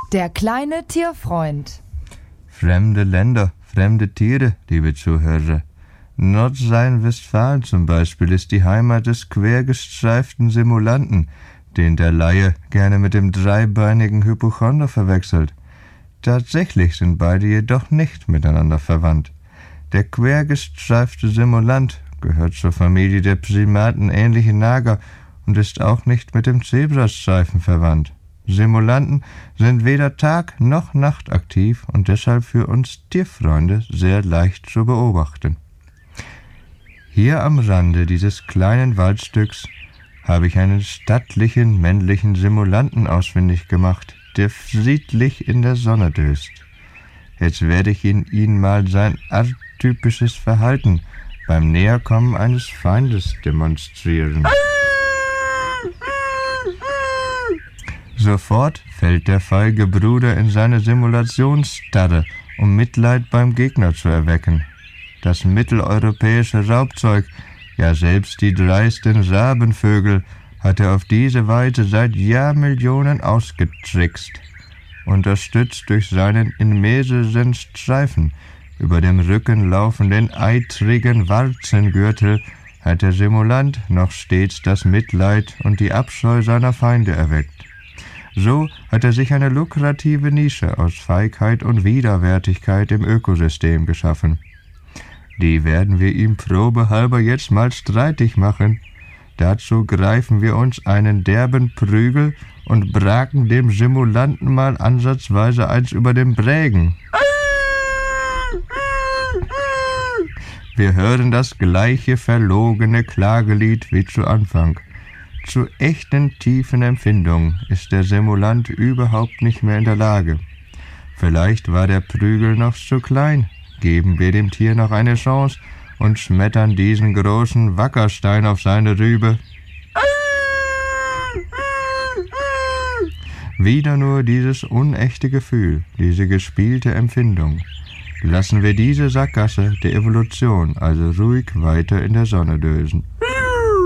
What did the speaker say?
Der kleine Tierfreund. Fremde Länder, fremde Tiere, liebe Zuhörer. Nordrhein-Westfalen zum Beispiel ist die Heimat des quergestreiften Simulanten, den der Laie gerne mit dem dreibeinigen Hypochonder verwechselt. Tatsächlich sind beide jedoch nicht miteinander verwandt. Der quergestreifte Simulant gehört zur Familie der primatenähnlichen Nager und ist auch nicht mit dem Zebrastreifen verwandt. Simulanten sind weder Tag- noch nachtaktiv und deshalb für uns Tierfreunde sehr leicht zu beobachten. Hier am Rande dieses kleinen Waldstücks habe ich einen stattlichen männlichen Simulanten ausfindig gemacht, der friedlich in der Sonne döst. Jetzt werde ich Ihnen mal sein arttypisches Verhalten beim Näherkommen eines Feindes demonstrieren. Sofort fällt der feige Bruder in seine Simulationsstarre, um Mitleid beim Gegner zu erwecken. Das mitteleuropäische Raubzeug, ja selbst die dreisten Rabenvögel, hat er auf diese Weise seit Jahrmillionen ausgetrickst. Unterstützt durch seinen in mehreren Streifen über dem Rücken laufenden eitrigen Warzengürtel hat der Simulant noch stets das Mitleid und die Abscheu seiner Feinde erweckt. So hat er sich eine lukrative Nische aus Feigheit und Widerwärtigkeit im Ökosystem geschaffen. Die werden wir ihm probehalber jetzt mal streitig machen. Dazu greifen wir uns einen derben Prügel und braken dem Simulanten mal ansatzweise eins über den Brägen. Wir hören das gleiche verlogene Klagelied wie zu Anfang. Zu echten tiefen Empfindungen ist der Simulant überhaupt nicht mehr in der Lage. Vielleicht war der Prügel noch zu klein. Geben wir dem Tier noch eine Chance und schmettern diesen großen Wackerstein auf seine Rübe. Wieder nur dieses unechte Gefühl, diese gespielte Empfindung. Lassen wir diese Sackgasse der Evolution also ruhig weiter in der Sonne dösen.